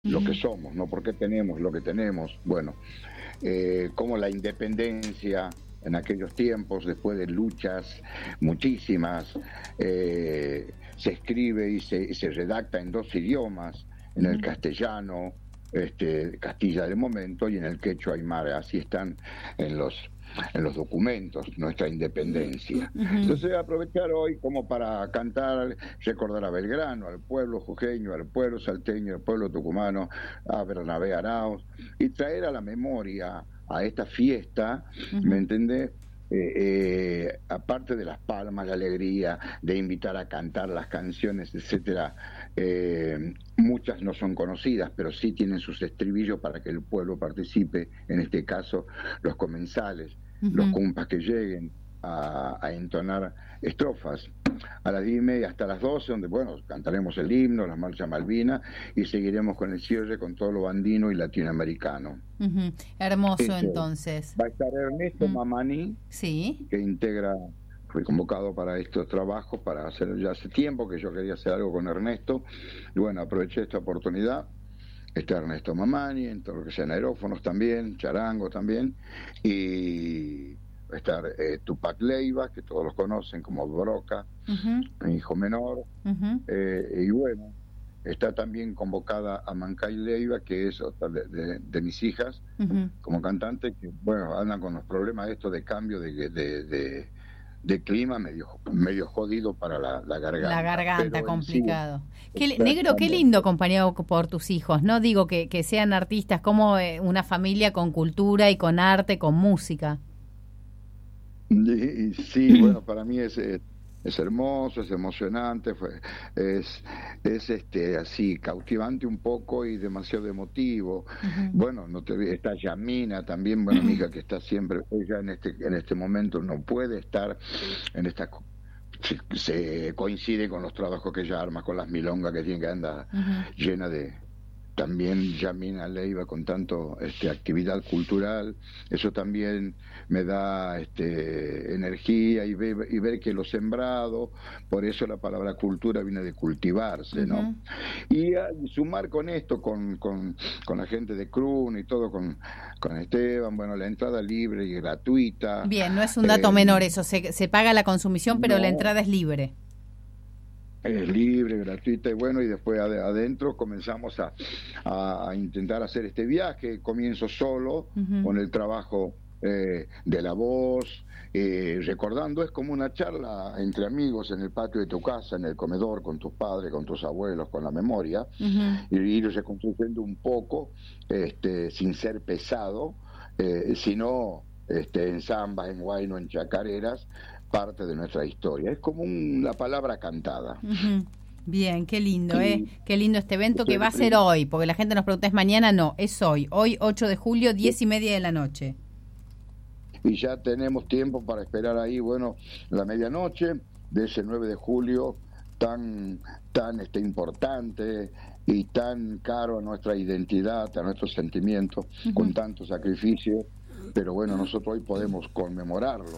lo que somos, ¿no? ¿Por qué tenemos lo que tenemos? Bueno, como la independencia en aquellos tiempos, después de luchas muchísimas, se escribe y se redacta en dos idiomas, en el castellano, Castilla del momento, y en el quechua aymara. Así están en los documentos, nuestra independencia. Entonces aprovechar hoy como para cantar, recordar a Belgrano, al pueblo jujeño, al pueblo salteño, al pueblo tucumano, a Bernabé Arauz, y traer a la memoria a esta fiesta, ¿me entendés? Aparte de las palmas, la alegría, de invitar a cantar las canciones, etcétera, muchas no son conocidas, pero sí tienen sus estribillos para que el pueblo participe, en este caso los comensales, los cumpas que lleguen a entonar estrofas a las 10:30 hasta las 12, donde, bueno, cantaremos el himno, la marcha Malvina, y seguiremos con el cierre con todo lo andino y latinoamericano. Hermoso. Entonces va a estar Ernesto Mamani, sí, que fue convocado para estos trabajos, para hacer ya hace tiempo que yo quería hacer algo con Ernesto, y bueno, aproveché esta oportunidad. Está Ernesto Mamani, en todo lo que sean aerófonos también, charango también, y va a estar Tupac Leiva, que todos los conocen como Broca, mi hijo menor, y bueno, está también convocada Amancay Leiva, que es otra de mis hijas, como cantante, que bueno, andan con los problemas de esto de cambio de clima, medio jodido para la garganta. La garganta, complicado. Negro, qué lindo acompañado por tus hijos, ¿no? Digo, que sean artistas, como una familia con cultura y con arte, con música. Sí, bueno, para mí es hermoso, es emocionante, es así cautivante un poco y demasiado emotivo. Bueno, está Yamina también, bueno, mi hija, que está siempre, ella en este momento no puede estar en esta, se coincide con los trabajos que ella arma, con las milongas que tiene, que anda llena de... También Yamina Leiva con tanto actividad cultural, eso también me da energía, y ver que lo sembrado, por eso la palabra cultura viene de cultivarse, ¿no? Y sumar con esto, con la gente de CRUN y todo, con Esteban, bueno, la entrada libre y gratuita. Bien, no es un dato menor eso, se paga la consumición, pero la entrada es libre. Es libre, gratuita, y bueno, y después adentro comenzamos a intentar hacer este viaje. Comienzo solo con el trabajo de la voz, recordando, es como una charla entre amigos en el patio de tu casa, en el comedor, con tus padres, con tus abuelos, con la memoria, y ir reconstruyendo un poco, sin ser pesado, sino en zambas, en huayno, en chacareras, parte de nuestra historia. Es como la palabra cantada. Bien, qué lindo, qué lindo este evento, que va a ser hoy, porque la gente nos pregunta, ¿es mañana? No, es hoy 8 de julio, 10:30 de la noche. Y ya tenemos tiempo para esperar ahí, bueno, la medianoche de ese 9 de julio, tan importante y tan caro a nuestra identidad, a nuestros sentimientos, con tanto sacrificio. Pero bueno, nosotros hoy podemos conmemorarlo.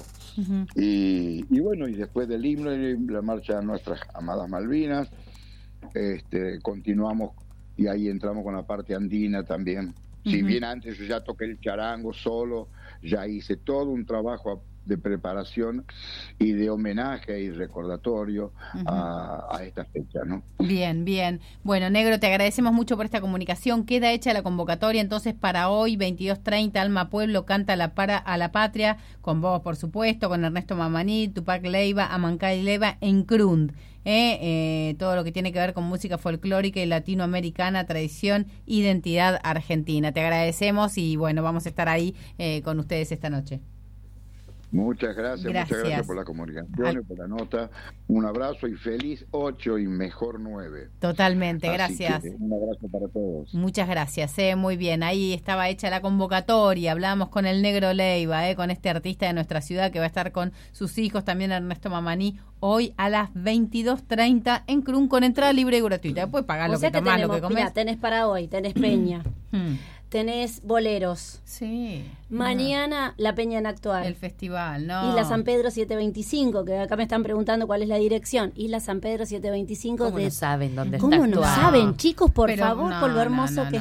Y bueno, y después del himno y la marcha de nuestras amadas Malvinas, continuamos, y ahí entramos con la parte andina también. Si bien antes yo ya toqué el charango solo, ya hice todo un trabajo de preparación y de homenaje y recordatorio a esta fecha, ¿no? Bien, bien. Bueno, Negro, te agradecemos mucho por esta comunicación. Queda hecha la convocatoria entonces para hoy, 22:30, Alma Pueblo canta a la patria, con vos, por supuesto, con Ernesto Mamani, Tupac Leiva, Amancay Leiva, en CRUN. Todo lo que tiene que ver con música folclórica y latinoamericana, tradición, identidad argentina. Te agradecemos y bueno, vamos a estar ahí con ustedes esta noche. Muchas gracias por la comunicación y por la nota. Un abrazo y feliz 8 y mejor 9. Totalmente, gracias. Un abrazo para todos. Muchas gracias, muy bien. Ahí estaba hecha la convocatoria, hablamos con el Negro Leiva, con este artista de nuestra ciudad que va a estar con sus hijos, también Ernesto Mamani, hoy a las 22:30 en CRUN, con entrada libre y gratuita. Después pagás lo que tomás, lo que comés. Mira, tenés para hoy, tenés peña. tenés boleros. Sí. Mañana la Peña en Actual. El festival, ¿no? Isla San Pedro 725, que acá me están preguntando cuál es la dirección. Isla San Pedro 725. ¿Cómo no saben dónde está ¿Cómo no Actual? saben, chicos? Por Pero favor, por lo hermoso que